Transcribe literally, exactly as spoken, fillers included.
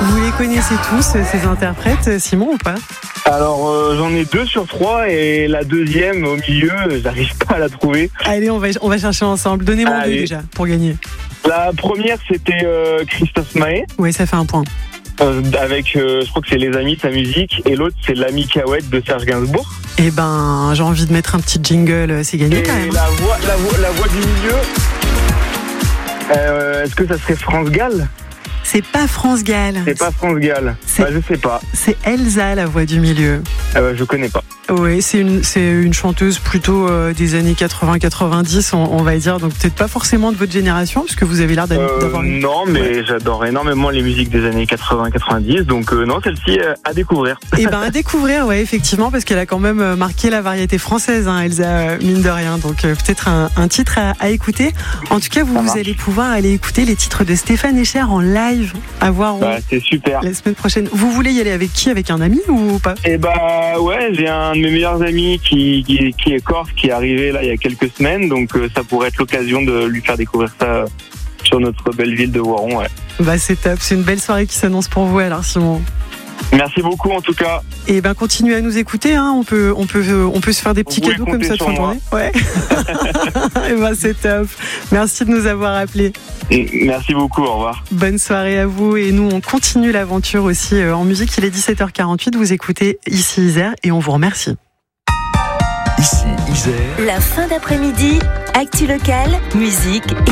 Vous les connaissez tous, ces interprètes, Simon, ou pas? Alors euh, j'en ai deux sur trois et la deuxième au milieu, j'arrive pas à la trouver. Allez, on va, on va chercher ensemble. Donnez-moi deux déjà pour gagner. La première c'était euh, Christophe Maé. Oui, ça fait un point. Euh, avec, euh, je crois que c'est Les Amis, sa musique, et l'autre c'est L'Ami Cahouette de Serge Gainsbourg. Eh ben, j'ai envie de mettre un petit jingle, c'est gagné et quand même. La voix, la voix, la voix du milieu, euh, est-ce que ça serait France Gall? C'est pas France Gall. C'est pas France Gall. Bah, je sais pas. C'est Elsa, la voix du milieu. Ah bah, je connais pas. Oui, c'est une, c'est une chanteuse plutôt euh, des années quatre-vingts quatre-vingt-dix, on, on va dire. Donc peut-être pas forcément de votre génération, puisque vous avez l'air d'avoir... Euh, non, mais ouais. J'adore énormément les musiques des années quatre-vingts quatre-vingt-dix. Donc euh, non, celle-ci, euh, à découvrir. Eh ben, à découvrir, ouais, effectivement, parce qu'elle a quand même marqué la variété française, hein, Elsa, mine de rien. Donc euh, peut-être un, un titre à, à écouter. En tout cas, vous, vous allez pouvoir aller écouter les titres de Stéphane Echer en live, à voir bah, c'est super. La semaine prochaine. Vous voulez y aller avec qui? Avec un ami ou pas? Eh bah ouais, j'ai un de mes meilleurs amis qui, qui, qui est corse, qui est arrivé là il y a quelques semaines, donc euh, ça pourrait être l'occasion de lui faire découvrir ça euh, sur notre belle ville de Voiron. Ouais. Bah c'est top, c'est une belle soirée qui s'annonce pour vous alors, Simon. Merci beaucoup en tout cas. Et ben continuez à nous écouter, hein. on peut on peut on peut se faire des petits vous cadeaux comme ça de fin de journée. Ouais. Et ben c'est top. Merci de nous avoir appelés. Merci beaucoup, au revoir. Bonne soirée à vous et nous on continue l'aventure aussi en musique. Il est dix-sept heures quarante-huit, vous écoutez ici Isère et on vous remercie. Ici Isère. La fin d'après-midi, actu locale, musique et